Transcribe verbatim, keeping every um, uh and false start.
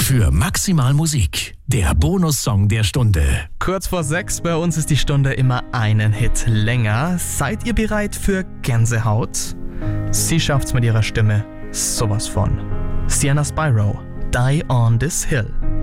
für Maximal Musik, der Bonussong der Stunde. Kurz vor sechs, bei uns ist die Stunde immer einen Hit länger. Seid ihr bereit für Gänsehaut? Sie schafft's mit ihrer Stimme sowas von. Sienna Spyro, Die on This Hill.